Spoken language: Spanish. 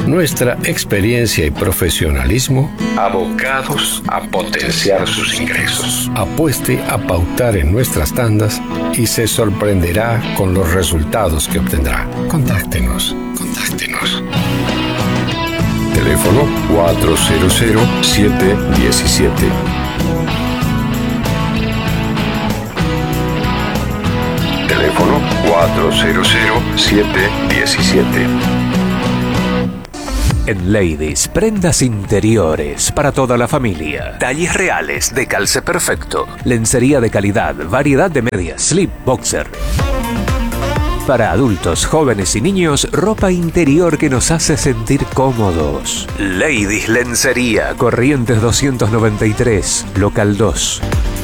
nuestra experiencia y profesionalismo abocados a potenciar sus ingresos. Apueste a pautar en nuestras tandas y se sorprenderá con los resultados que obtendrá. Contáctenos. Teléfono 400-717. Teléfono 400-717. En Ladies, prendas interiores para toda la familia. Talles reales de calce perfecto. Lencería de calidad, variedad de medias, slip, boxer. Para adultos, jóvenes y niños, ropa interior que nos hace sentir cómodos. Ladies Lencería, Corrientes 293, local 2.